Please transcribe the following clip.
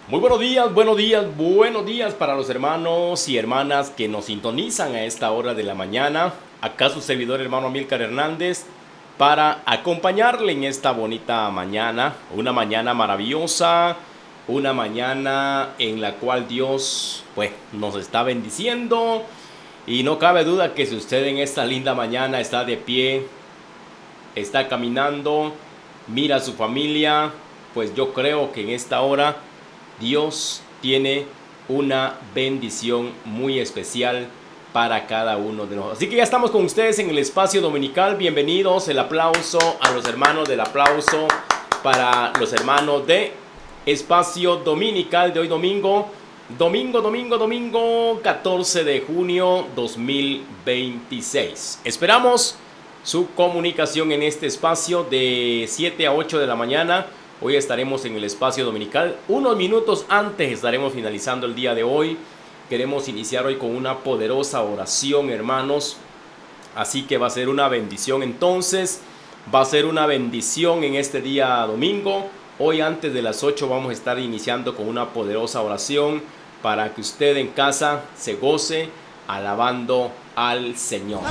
Muy buenos días, buenos días, buenos días para los hermanos y hermanas que nos sintonizan a esta hora de la mañana. Acá su servidor hermano Amílcar Hernández para acompañarle en esta bonita mañana. Una mañana maravillosa, una mañana en la cual Dios pues nos está bendiciendo. Y no cabe duda que si usted en esta linda mañana está de pie, está caminando, mira a su familia, pues yo creo que en esta hora Dios tiene una bendición muy especial para cada uno de nosotros. Así que ya estamos con ustedes en el espacio dominical. Bienvenidos. El aplauso a los hermanos del aplauso para los hermanos de espacio dominical de hoy domingo. Domingo 14 de junio 2026. Esperamos su comunicación en este espacio de 7 a 8 de la mañana. Hoy estaremos en el espacio dominical. Unos minutos antes estaremos finalizando el día de hoy. Queremos iniciar hoy con una poderosa oración, hermanos. Así que va a ser una bendición entonces. Va a ser una bendición en este día domingo. Hoy antes de las 8 vamos a estar iniciando con una poderosa oración para que usted en casa se goce alabando al Señor.